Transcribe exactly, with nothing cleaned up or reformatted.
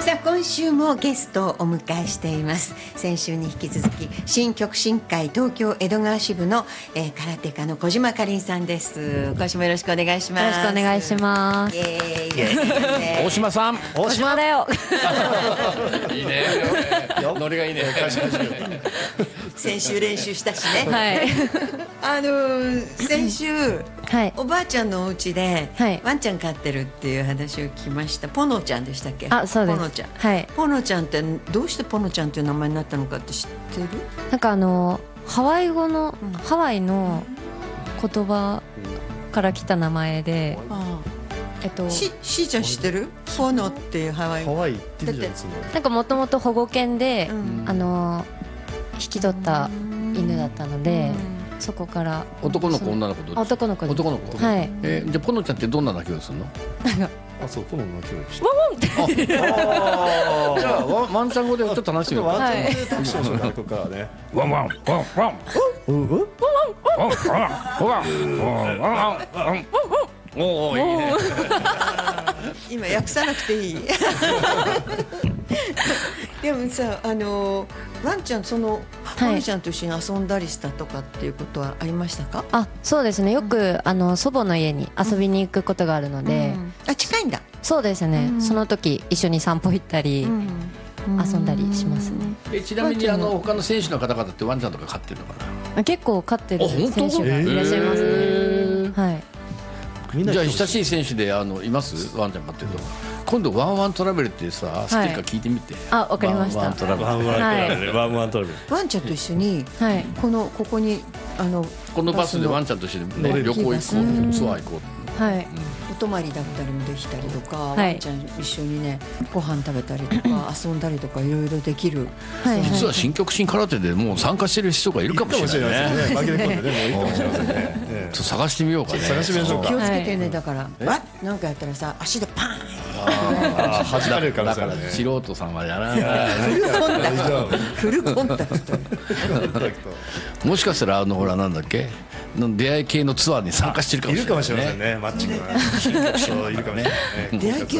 さあ今週もゲストをお迎えしています。先週に引き続き新極真会東京江戸川支部の、えー、空手家の小島かりんさんです。今週もよろしくお願いします。 よろしくお願いします。 イエーイイエーイ大島さん、 大島だよいいねノリがいいね先週練習したしね、 はい、 あのー、先週、 はい、 おばあちゃんのお家で、はい、ワンちゃん飼ってるっていう話を聞きました。ポノちゃんでしたっけ？ あ、そうです。 ポノちゃん、 はい、 ポノちゃんってどうしてポノちゃんっていう名前になったのかって知ってる？ なんかあのハワイ語の、うん、ハワイの言葉から来た名前で、うん、えっと、 し、しーちゃん知ってる？ポノっていうハワイ語。 ハワイって言うじゃん。 なんかもともと保護犬で、うん、あの引き取った犬だったので、うん、そこから男の子女の子どっち？男の子です。男の子。 はい。 えー、じゃあポノちゃんってどんな鳴き声するの？ なんかあ、そう、ポノの鳴き声でした。 ワンワンって。 じゃあワンちゃん語でちょっと話してみようか。 ワンちゃん語で特集しましょう。ここからね。 ワンワンワンワン。うんうん。ワンワンワンワンワンワン。おお、いいね。 今訳さなくていい。でもさ、あのワンちゃんそのポニちゃんと一緒に遊んだりしたとかっていうことはありましたか？ あ、そうですね。よく、うん、あの祖母の家に遊びに行くことがあるので、 うん、あ、近いんだ。 そうですね、うん、その時一緒に散歩行ったり、うん、遊んだりしますね。 え、ちなみにあの他の選手の方々ってワンちゃんとか飼ってるのかな？ 結構飼ってる選手がいらっしゃいますね。えー、はい。 じゃあ親しい選手であのいますワンちゃん飼ってるの？今度ワンワントラベルってさ、知ってるか聞いてみて。 あ、わかりました。 ワンワントラベル、ワンワントラベル、ワンワントラベル。 ワンちゃんと一緒に、はい、このここにあのこのバスでワンちゃんと一緒に、ね、旅行行こう、ツアー行こう。 はい。 お泊まりだったりもできたりとか、ワンちゃん一緒にねご飯食べたりとか遊んだりとかいろいろできる。 実は新極真空手でもう参加してる人がいるかもしれないね。 負けてこんでね、もういいかもしれませんね。 ちょっと探してみようかね。 探してみましょうか。 気をつけてね、だからわなんかやったらさ足でパーン。 ああ、弾かれる可能性あるね。 素人さんはやらない。 フルコンタクト。フルコンタクト。 もしかしたらあのほらなんだっけの出会い系のツアーに参加してるかもしれない。 いるかもしれませんね。マッチングが。そういるかもね。 出会い系